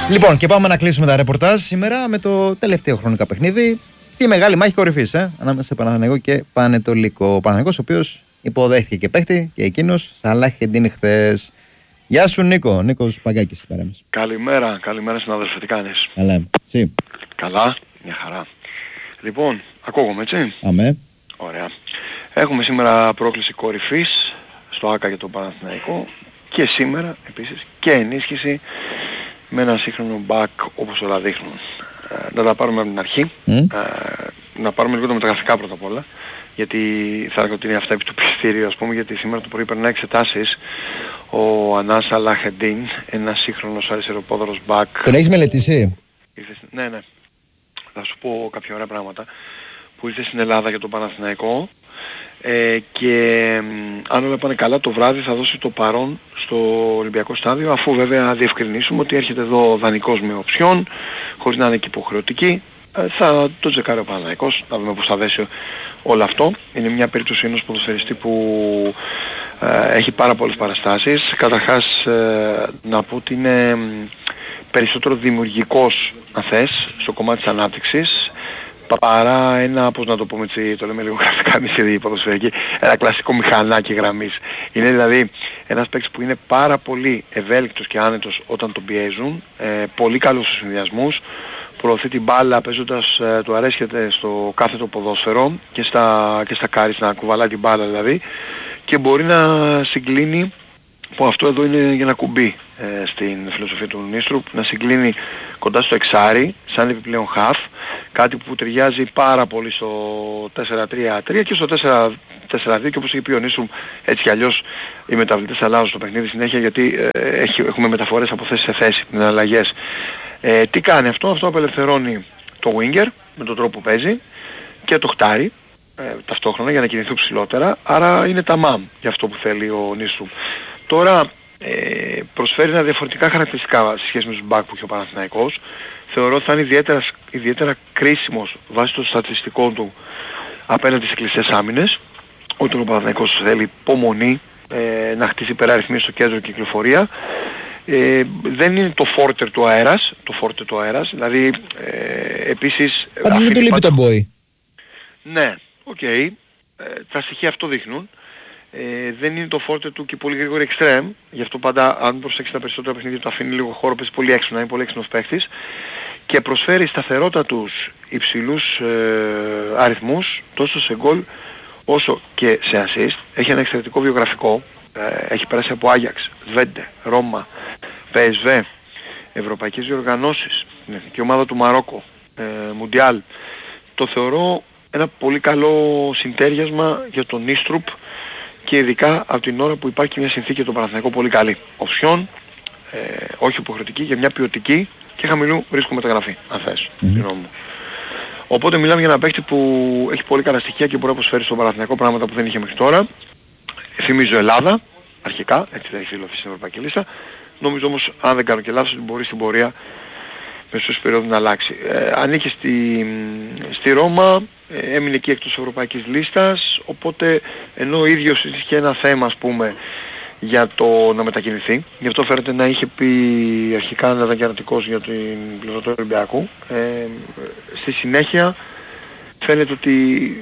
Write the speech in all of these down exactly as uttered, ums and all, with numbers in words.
Λοιπόν, και πάμε να κλείσουμε τα ρεπορτάζ σήμερα με το τελευταίο χρονικά παιχνίδι. Τη μεγάλη μάχη κορυφής, ε, ανάμεσα σε Παναθηναϊκό και Πανετολικό. Ο Παναθηναϊκός, ο οποίος υποδέχθηκε και παίχτη και εκείνος Σαλάχεντιν χθες. Γεια σου, Νίκο. Νίκος Παγκάκης, παρέμβαση. Καλημέρα, καλημέρα συνάδελφε, τι κάνεις? Καλά, εσύ? Καλά, μια χαρά. Λοιπόν, ακούγομαι, έτσι? Αμέ. Ωραία. Έχουμε σήμερα πρόκληση κορυφής στο ΆΚΑ για τον Παναθηναϊκό και σήμερα επίσης και ενίσχυση με ένα σύγχρονο μπακ όπως όλα δείχνουν. Ε, να τα πάρουμε από την αρχή. Mm. Ε, να πάρουμε λίγο τα μεταγραφικά πρώτα απ' όλα. Γιατί θα έλεγα ότι είναι αυτά επί του πιστήριου, ας πούμε, γιατί σήμερα το πρωί περνάει εξετάσεις ο Ανάς Σαλάχεντιν, ένας σύγχρονος αριστεροπόδαρος μπακ. Τον έχεις μελετήσει? Ήρθε, ναι, ναι. Θα σου πω κάποια ωραία πράγματα. Που ήρθε στην Ελλάδα για τον Παναθηναϊκό ε, και αν όλα πάνε καλά το βράδυ θα δώσει το παρόν στο Ολυμπιακό Στάδιο, αφού βέβαια διευκρινίσουμε ότι έρχεται εδώ δανεικός με οψιόν, χωρίς να είναι και υποχρεωτική. Ε, θα το τσεκάρει ο Παναθηναϊκός, να δούμε πώς θα δέσει όλο αυτό. Είναι μια περίπτωση ενός ποδοσφαιριστή που ε, έχει πάρα πολλές παραστάσεις. Καταρχάς ε, να πω ότι είναι περισσότερο δημιουργικός, αν θες, στο κομμάτι της ανάπτυξης, παρά ένα, πώς να το πούμε έτσι, το λέμε λίγο γραφικά εμείς οι ποδοσφαιρικοί, ένα κλασικό μηχανάκι γραμμής. Είναι δηλαδή ένας παίκτης που είναι πάρα πολύ ευέλικτος και άνετος όταν τον πιέζουν, ε, πολύ καλός στους συνδυασμούς, προωθεί την μπάλα παίζοντας, ε, του αρέσκεται στο κάθετο ποδόσφαιρο και στα, και στα κάρις να κουβαλάει την μπάλα δηλαδή, και μπορεί να συγκλίνει, που αυτό εδώ είναι για να κουμπί ε, στην φιλοσοφία του Νίστρου, να συγκλίνει κοντά στο εξάρι, σαν επιπλέον χαφ, κάτι που ταιριάζει πάρα πολύ στο τέσσερα τρία τρία και στο τέσσερα τέσσερα δύο, και όπως είχε πει ο Νίστρου, έτσι κι αλλιώς οι μεταβλητές αλλάζουν στο παιχνίδι συνέχεια, γιατί ε, έχει, έχουμε μεταφορές από θέση σε θέση, με αλλαγές. Ε, τι κάνει αυτό? Αυτό απελευθερώνει το winger με τον τρόπο που παίζει και το χτάρι ε, ταυτόχρονα για να κινηθούν ψηλότερα, άρα είναι τα μαμ για αυτό που θέλει ο Νίστρου. Τώρα ε, προσφέρει ένα διαφορετικά χαρακτηριστικά σε σχέση με τους μπακ που έχει ο Παναθηναϊκός. Θεωρώ ότι θα είναι ιδιαίτερα, ιδιαίτερα κρίσιμος βάσει των στατιστικών του απέναντι σε κλειστές άμυνες. Όταν ο Παναθηναϊκός θέλει υπομονή, ε, να χτίσει υπεραριθμίες στο κέντρο και κυκλοφορία. Ε, δεν είναι το φόρτερ του αέρας, το φόρτερ του αέρας, δηλαδή ε, επίσης... Πάντως δεν του λείπει το μπόι. Ναι, οκ, okay. ε, τα στοιχεία αυτό δείχνουν. Ε, δεν είναι το φόρτε του και πολύ γρήγορη εξτρέμ, γι' αυτό πάντα αν προσέξει τα περισσότερα παιχνίδια του αφήνει λίγο χώρο, παίζει πολύ έξω, να είναι πολύ έξυπνος παίχτης και προσφέρει σταθερότητα τους υψηλούς ε, αριθμούς τόσο σε γκολ όσο και σε assist. Έχει ένα εξαιρετικό βιογραφικό, ε, έχει περάσει από Άγιαξ, Βέντε, Ρώμα, πι ες βι, ευρωπαϊκές διοργανώσεις, την εθνική ομάδα του Μαρόκο, ε, Μουντιάλ. Το θεωρώ ένα πολύ καλό συντέριασμα για τον Νίστρουπ, και ειδικά από την ώρα που υπάρχει μια συνθήκη για τον Παναθηναϊκό πολύ καλή. Οψιόν, ε, όχι υποχρεωτική, για μια ποιοτική και χαμηλού ρίσκου μεταγραφή, αν θες, mm-hmm. μου. Οπότε μιλάμε για ένα παίκτη που έχει πολύ καλά στοιχεία και μπορεί να προσφέρει στον Παναθηναϊκό πράγματα που δεν είχε μέχρι τώρα. Θυμίζω Ελλάδα, αρχικά, έτσι δεν έχει δηλωθεί στην Ευρωπαϊκή Λίστα. Νομίζω όμως, αν δεν κάνω και λάθος, ότι μπορεί στην πορεία μέσω περίοδου να αλλάξει. Ε, ανήκε στη, στη Ρώμα, ε, έμεινε εκεί εκτός Ευρωπαϊκής Λίστας, οπότε ενώ ο ίδιος είχε ένα θέμα, ας πούμε, για το να μετακινηθεί, γι' αυτό φαίνεται να είχε πει αρχικά να ήταν κερατικός για την πλευρά του Ολυμπιακού. Ε, στη συνέχεια φαίνεται ότι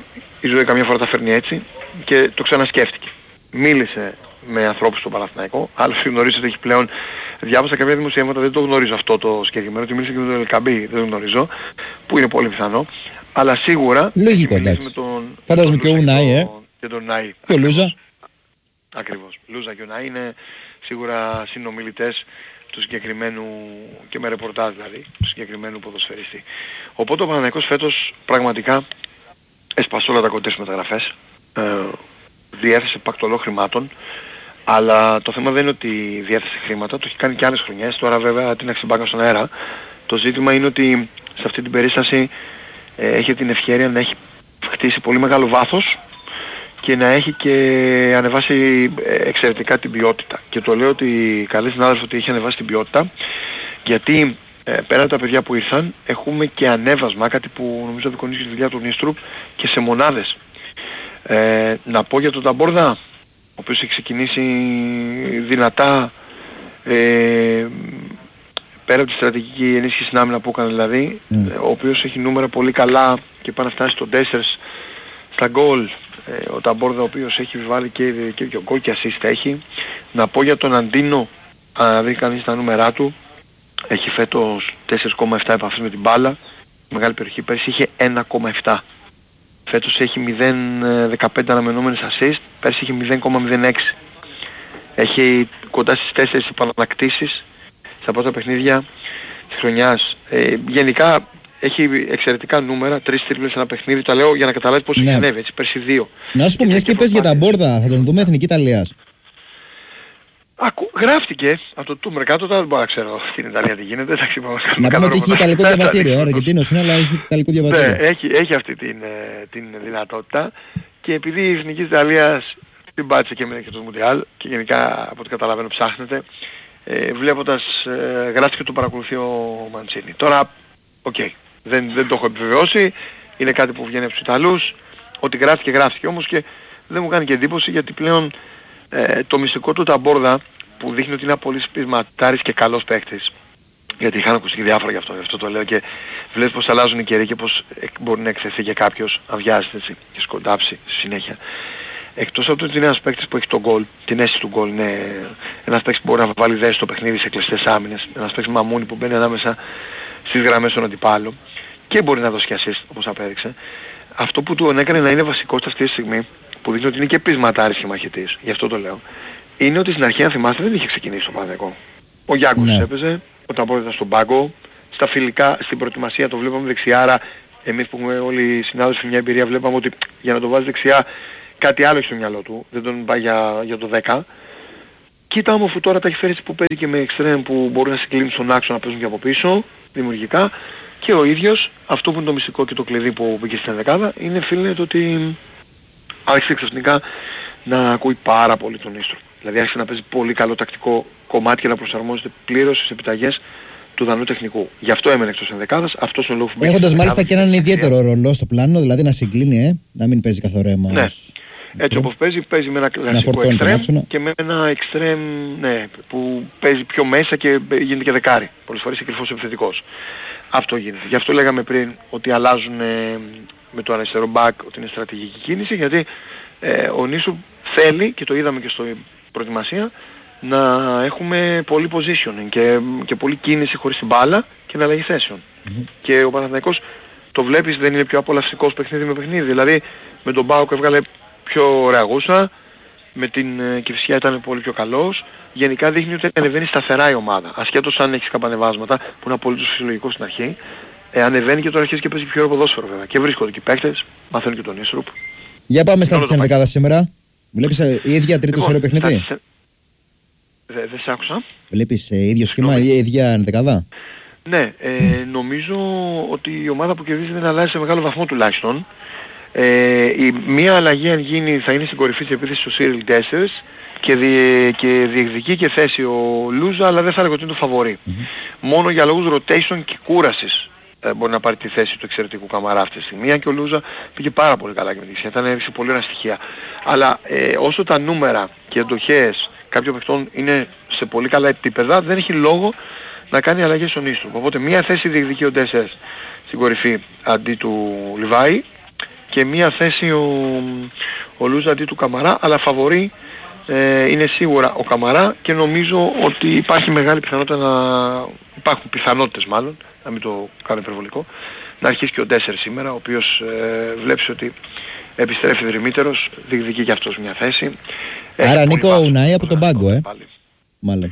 η ζωή καμιά φορά τα φέρνει έτσι και το ξανασκέφτηκε. Μίλησε με ανθρώπους στο Παναθηναϊκό, άλλος γνωρίζει ότι έχει πλέον, διάβασα κάποια δημοσιεύματα, δεν το γνωρίζω αυτό το συγκεκριμένο, ότι μίλησε και με τον Ελκαμπή, δεν το γνωρίζω, που είναι πολύ πιθανό, αλλά σίγουρα... Λογικό, εντάξει. Φαντάζομαι και ο Ουνάι, ε. Και τον Νάι. Και ο Λούζα. Ακριβώς. Λούζα και ο Νάι είναι σίγουρα συνομιλητές του συγκεκριμένου, και με ρεπορτάζ δηλαδή, του συγκεκριμένου ποδοσφαιριστή. Οπότε ο Παναθηναϊκός φέτος πραγματικά έσπασε όλα τα κοντές μεταγραφές, ε, διέθεσε πακτολό χρημάτων, αλλά το θέμα δεν είναι ότι διέθεσε χρήματα, το έχει κάνει και άλλες χρονιές, τώρα βέβαια την αξιμπάκα στον αέρα. Το ζήτημα είναι ότι σε αυτή την περίσταση ε, έχει την ευκαιρία να έχει χτίσει πολύ μεγάλο βάθος και να έχει και ανεβάσει εξαιρετικά την ποιότητα. Και το λέω ότι καλή συνάδελφο ότι έχει ανεβάσει την ποιότητα, γιατί ε, πέρα από τα παιδιά που ήρθαν έχουμε και ανέβασμα, κάτι που νομίζω δικονίζει τη δουλειά του Νίστρουπ, και σε μονάδες. Ε, να πω για τον Ταμπόρδα, ο οποίος έχει ξεκινήσει δυνατά, ε, πέρα από τη στρατηγική ενίσχυση στην άμυνα που έκανε δηλαδή, mm. ο οποίος έχει νούμερα πολύ καλά και πάει να φτάσει στο τέσσερα στα γκολ, ε, ο Ταμπόρδα ο οποίος έχει βάλει και, και, και γκολ και assist έχει. Να πω για τον Αντίνο, αν δει κανείς τα νούμερά του, έχει φέτος τέσσερα κόμμα επτά επαφές με την μπάλα, μεγάλη περιοχή, πέρσι είχε ένα κόμμα επτά. Φέτος έχει μηδέν κόμμα δεκαπέντε αναμενόμενες assist, πέρσι είχε μηδέν κόμμα μηδέν έξι. Έχει κοντά στις τέσσερις επανακτήσεις στα πρώτα παιχνίδια της χρονιάς. Ε, γενικά έχει εξαιρετικά νούμερα, τρεις τρίπλες ένα παιχνίδι, τα λέω για να καταλάβεις πώς ναι. συνέβη, έτσι, πέρσι δύο. Να σου πω, μιας και πες για τα Μπόρδα, θα τον δούμε Εθνική Ιταλίας. Ακού, γράφτηκε από το Τούμερκάτο, τώρα δεν μπορώ να ξέρω στην Ιταλία τι γίνεται. Εντάξει, να πούμε ότι έχει Ιταλικό διαβατήριο, Αργεντίνος είναι, αλλά έχει Ιταλικό διαβατήριο. Ναι, έχει, έχει αυτή την, την δυνατότητα και επειδή η Εθνική Ιταλίας την πάτησε και με και το Μουντιάλ και γενικά από ό,τι καταλαβαίνω ψάχνεται, ε, βλέποντας, ε, γράφτηκε το παρακολουθεί ο Μαντσίνι. Τώρα, οκ, okay, δεν, δεν το έχω επιβεβαιώσει, είναι κάτι που βγαίνει από τους Ιταλούς, ότι γράφτηκε γράφτηκε όμως και δεν μου κάνει και εντύπωση γιατί πλέον ε, το μυστικό του Ταμπόρδα που δείχνει ότι είναι ένα πολύ σπισματάρης και καλός παίκτης, γιατί είχαν ακουστεί διάφορα γι' αυτό, γι' αυτό το λέω και βλέπεις πως αλλάζουν οι καιροί και πως μπορεί να εκθεθεί και κάποιος αβιάζεται έτσι και σκοντάψει στη συνέχεια. Εκτός από το ότι είναι ένας παίκτης που έχει τον γκολ, την αίσθηση του γκολ, είναι ένας παίκτης που μπορεί να βάλει δέση στο παιχνίδι σε κλειστές άμυνες, ένας παίκτης μαμούνι που μπαίνει ανάμεσα στις γραμμές των αντιπάλων και μπορεί να δώσει και assist όπως απέδειξε. Αυτό που του έκανε να είναι βασικός αυτή τη στιγμή, που δείχνει ότι είναι και πεισματάρης και μαχητής, γι' αυτό το λέω, είναι ότι στην αρχή αν θυμάστε δεν είχε ξεκινήσει το Παναθηναϊκό. Ο Γιάκος ναι. έπαιζε, ο Ταμπόρδας ήταν στον πάγκο, στα φιλικά, στην προετοιμασία το βλέπαμε δεξιά, άρα εμείς που έχουμε όλοι οι συνάδελφοι μια εμπειρία βλέπαμε ότι για να το βάζει δεξιά κάτι άλλο έχει στο μυαλό του, δεν τον πάει για, για το δέκα. Κοίτα όμως που τώρα τα έχει φέρει που παίζει και με εξτρέμ που μπορούν να συγκλίνουν στον άξονα να παίζουν και από πίσω, δημιουργικά. Και ο ίδιος, αυτό που είναι το μυστικό και το κλειδί που μπήκε στην δεκάδα, είναι φίλε το ότι άρχισε ξαφνικά να ακούει πάρα πολύ τον Ίστρο. Δηλαδή άρχισε να παίζει πολύ καλό τακτικό κομμάτι και να προσαρμόζεται πλήρως στις επιταγές του Δανού τεχνικού. Γι' αυτό έμενε εκτός ενδεκάδας, αυτός είναι ο λόγος που μπήκε. Έχοντας μάλιστα και έναν ιδιαίτερο ρολό στο πλάνο, δηλαδή να συγκλίνει, ε, να μην παίζει καθορέμα. Ναι. Έτσι όπως παίζει, παίζει με ένα κλασικό εξτρέμ και με ένα εξτρέμ ναι, που παίζει πιο μέσα και γίνεται και δεκάρι. Πολλές φορές είναι κρυφός επιθετικός. Αυτό γίνεται. Γι' αυτό λέγαμε πριν ότι αλλάζουν ε, με το αριστερό back ότι είναι στρατηγική κίνηση, γιατί ε, ο Νίσου θέλει, και το είδαμε και στην προετοιμασία, να έχουμε πολύ positioning και, και πολύ κίνηση χωρίς την μπάλα και να αλλαγή θέσεων. Mm-hmm. Και ο Παναθηναϊκός το βλέπεις δεν είναι πιο απολαυστικός παιχνίδι με παιχνίδι. Δηλαδή με τον Μπάουκ έβγαλε πιο ωραία γούστα, με την ε, Κυφσιά ήταν πολύ πιο καλός. Γενικά δείχνει ότι ανεβαίνει σταθερά η ομάδα. Ασχέτως αν έχεις καπανεβάσματα, που είναι απολύτως φυσιολογικό στην αρχή, ε, ανεβαίνει και τώρα αρχίζει και παίζει πιο ωραίο ποδόσφαιρο βέβαια. Και βρίσκονται και οι παίκτες, μαθαίνουν και τον Ίστρουπ. Για πάμε στα της ενδεκάδας σήμερα. Βλέπεις ε, η ίδια τρίτο ωραίο παιχνίδι. Δεν δε σε άκουσα. Βλέπεις ε, ίδιο σχήμα, η ίδια ενδεκάδα. Ναι, ε, νομίζω ότι η ομάδα που κερδίζει δεν αλλάζει σε μεγάλο βαθμό τουλάχιστον. Ε, η μία αλλαγή αν γίνει θα είναι στην κορυφή της επίθεσης του Σίριλ τέσσερα και, δι, και διεκδικεί και θέση ο Λούζα, αλλά δεν θα έλεγα ότι είναι το φαβορί. Mm-hmm. Μόνο για λόγους rotation και κούρασης ε, μπορεί να πάρει τη θέση του εξαιρετικού Καμαρά αυτή τη στιγμή, και ο Λούζα πήγε πάρα πολύ καλά και με τη Ξένια, ήταν έριξε πολύ ωραία στοιχεία. Αλλά ε, όσο τα νούμερα και εντοχές κάποιων παιχτών είναι σε πολύ καλά επίπεδα, δεν έχει λόγο να κάνει αλλαγές στον Ίστρο. Οπότε μία θέση διεκδικεί ο Ντέσσερ στην κορυφή αντί του Λιβάη και μία θέση ο, ο Λούζα αντί του Καμαρά, αλλά φαβορί ε, είναι σίγουρα ο Καμαρά και νομίζω ότι υπάρχει μεγάλη πιθανότητα να υπάρχουν πιθανότητες μάλλον, να μην το κάνω υπερβολικό, να αρχίσει και ο Ντέσσερ σήμερα, ο οποίος ε, βλέπει ότι επιστρέφει δρυμύτερος, διεκδικεί και αυτός μια θέση. Άρα Νίκο Ουναή από τον πάγκο, ε. Μάλλον.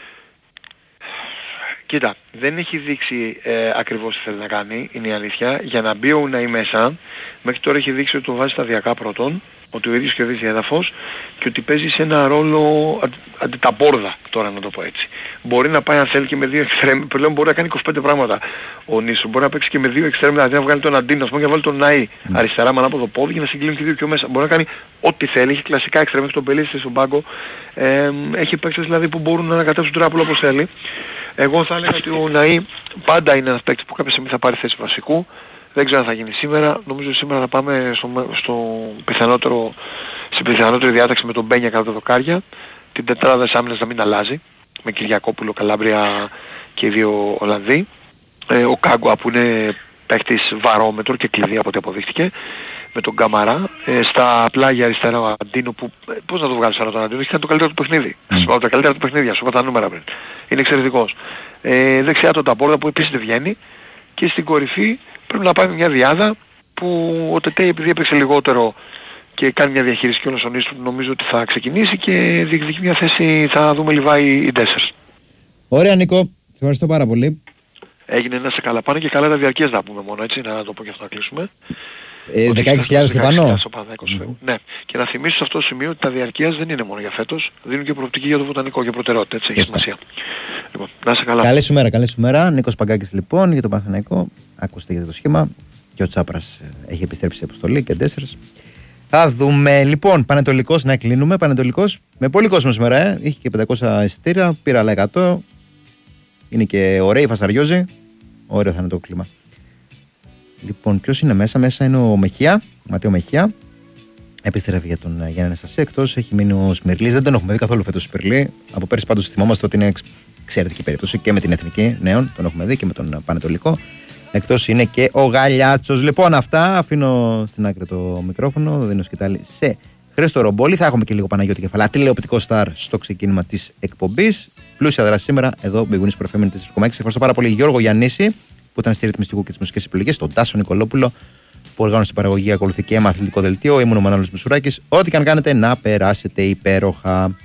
Κοίτα, δεν έχει δείξει ε, ακριβώς τι θέλει να κάνει, είναι η αλήθεια. Για να μπει ο Ουναή μέσα, μέχρι τώρα έχει δείξει ότι το βάζει σταδιακά πρώτον, ότι ο ίδιος κερδίζει έδαφος και ότι παίζει σε ένα ρόλο αντιταμπόρδα, τώρα να το πω έτσι. Μπορεί να πάει αν θέλει και με δύο εξτρέμ, πλέον μπορεί να κάνει είκοσι πέντε πράγματα ο Νίσου. Μπορεί να παίξει και με δύο εξτρέμ, δηλαδή να βγάλει τον Αντίνο, ας πούμε, και να βάλει τον Ναή mm. αριστερά με ανάποδο πόδι και να συγκλίνει και δύο πιο μέσα. Μπορεί να κάνει ό,τι θέλει, έχει κλασικά εξτρέμ, έχει τον Πελίστη στον πάγκο, ε, έχει παίκτες δηλαδή που μπορούν να ανακατεύσουν τράπουλο όπως θέλει. Εγώ θα έλεγα ότι ο Ναή πάντα είναι ένας παίκτης που κάποια στιγμή θα πάρει θέση βασικού. Δεν ξέρω αν θα γίνει σήμερα. Νομίζω ότι σήμερα θα πάμε στο, στο πιθανότερο, στην πιθανότερη διάταξη με τον Μπένια κατά τα δοκάρια. Την τετράδα της άμυνας να μην αλλάζει. Με Κυριακόπουλο, Καλάμπρια και και οι δύο Ολλανδοί. Ε, ο Κάγκουα που είναι παίκτης βαρόμετρο και κλειδί από ό,τι αποδείχτηκε, με τον Καμαρά. Ε, στα πλάγια αριστερά ο Αντίνο που, ε, πώς να το βγάλεις άλλο τον Αντίνο, έχει κάνει το καλύτερο του παιχνίδι. Mm. Από τα καλύτερα του παιχνίδια, σου είπα τα νούμερα πριν. Είναι εξαιρετικός. Ε, δεξιά τον Ταμπόρδα που επίσης δεν βγαίνει, και στην κορυφή πρέπει να πάει μια διάδα που ο Τετέι επειδή έπαιξε λιγότερο και κάνει μια διαχείριση και όλος ο νης του, νομίζω ότι θα ξεκινήσει και διεκδικεί μια θέση, θα δούμε Λιβάη ή Ντέσσερς. Ωραία Νίκο, σε ευχαριστώ πάρα πολύ. Έγινε να σε καλά, πάνε και καλά τα διαρκείας να πούμε μόνο, έτσι, να το πω και αυτό να κλείσουμε. Ε, δεκαέξι χιλιάδες και πάνω. Mm-hmm. Ναι, και να θυμίσω σε αυτό το σημείο ότι τα διαρκείας δεν είναι μόνο για φέτος, δίνουν και προοπτική για το βοτανικό, για προτεραιότητα, έτσι, έχει σημασία. Λοιπόν, να σε καλά. Καλή σου μέρα, καλή σου μέρα. Νίκος Παγκάκης λοιπόν για το Παναθηναϊκό. Ακούστε για το σχήμα. Και ο Τσάπρας έχει επιστρέψει σε αποστολή και τέσσερις. Θα δούμε λοιπόν. Πανετολικός, να κλείνουμε. Πανετολικός με πολύ κόσμο σήμερα. Ε. Είχε και πεντακόσια εισιτήρια, πήρα άλλα εκατό. Είναι και ωραίοι, φασαριόζοι. Ωραίο θα είναι το κλίμα. Λοιπόν, ποιος είναι μέσα, μέσα είναι ο Μεχία, ο Ματέο Μεχία. Επιστρέφει για τον Γιάννη Αναστασίου. Εκτός έχει μείνει ο Σμυρλής. Δεν τον έχουμε δει καθόλου φέτος ο Σμυρλή. Από πέρυσι πάντως θυμόμαστε ότι είναι εξαιρετική περίπτωση και με την Εθνική Νέων. Τον έχουμε δει και με τον Πανετολικό. Εκτός είναι και ο Γαλιάτσος. Λοιπόν, αυτά. Αφήνω στην άκρη το μικρόφωνο. Δίνω σκητάλη σε Χρήστο Ρομπόλη. Θα έχουμε και λίγο Παναγιώτη Κεφαλά, τηλεοπτικό στάρ στο ξεκίνημα της εκπομπής. Πλούσια δράση σήμερα εδώ, Big Wins Sport εφ εμ τέσσερα κόμμα έξι. Ευχαριστώ πάρα πολύ Γιώργο Γιαννίση που ήταν στη ρυθμιστικού και τις μουσικές επιλογές, τον Τάσο Νικολόπουλο που οργάνωσε την παραγωγή, ακολουθεί και αίμα αθλητικό δελτίο. Ήμουν ο Μανώλης Μουσουράκης. Ό,τι και αν κάνετε, να περάσετε υπέροχα.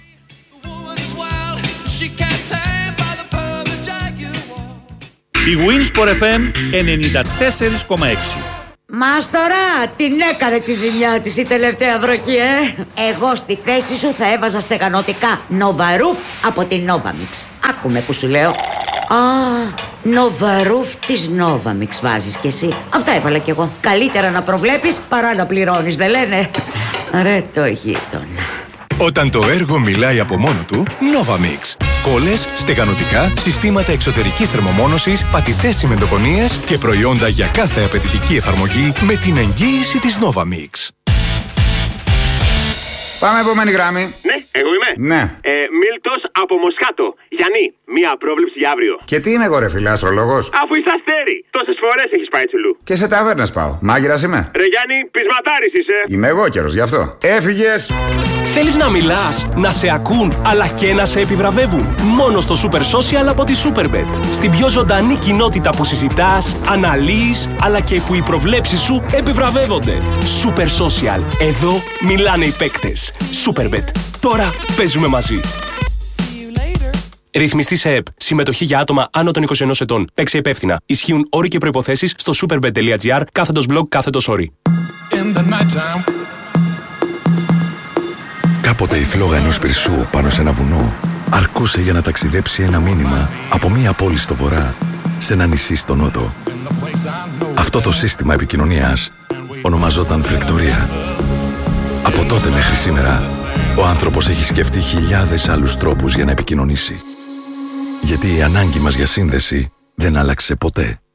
Big Wins Sport εφ εμ ενενήντα τέσσερα κόμμα έξι. Μάστορα, την έκανε τη ζημιά της η τελευταία βροχή, ε! Εγώ στη θέση σου θα έβαζα στεγανοτικά Νοβαρούφ από την Novamix. Άκουμε που σου λέω. Α, Νοβαρούφ της Novamix βάζεις κι εσύ. Αυτά έβαλα κι εγώ. Καλύτερα να προβλέπεις παρά να πληρώνεις, δεν λένε? Ρε το γείτονα. Όταν το έργο μιλάει από μόνο του, Novamix. Κόλλες, στεγανοτικά, συστήματα εξωτερικής θερμομόνωσης, πατητές τσιμεντοκονίες και προϊόντα για κάθε απαιτητική εφαρμογή με την εγγύηση της Novamix. Πάμε επόμενη γράμμη. Ναι, εγώ είμαι. Ναι. Ε, Μίλτος από Μοσχάτο. Γιάννη, μία πρόβλεψη για αύριο. Και τι είμαι εγώ ρε φίλε, αστρολόγος? Αφού είσαι αστέρι, τόσες φορές έχεις πάει τσουλού. Και σε ταβέρνες πάω. Μάγειρας είμαι. Ρε Γιάννη, πεισματάρης είσαι. Είμαι εγώ καιρος γι' αυτό. Έφυγες. Θέλεις να μιλάς, να σε ακούν, αλλά και να σε επιβραβεύουν? Μόνο στο Super Social από τη Superbet. Στην πιο ζωντανή κοινότητα που συζητάς, αναλύεις, αλλά και που οι προβλέψεις σου επιβραβεύονται. Super Social. Εδώ μιλάνε οι παίκτες. Superbet. Τώρα παίζουμε μαζί. Ρυθμιστή σε ΕΠ. Συμμετοχή για άτομα άνω των είκοσι ενός ετών. Παίξε υπεύθυνα. Ισχύουν όροι και προϋποθέσεις στο superbet.gr κάθετος blog κάθετος όροι. Κάποτε η φλόγα ενός πυρσού πάνω σε ένα βουνό αρκούσε για να ταξιδέψει ένα μήνυμα από μία πόλη στο βορρά σε ένα νησί στο νότο. Αυτό το σύστημα επικοινωνίας ονομαζόταν φλεκτορία. Από τότε μέχρι σήμερα, ο άνθρωπος έχει σκεφτεί χιλιάδες άλλους τρόπους για να επικοινωνήσει. Γιατί η ανάγκη μας για σύνδεση δεν άλλαξε ποτέ.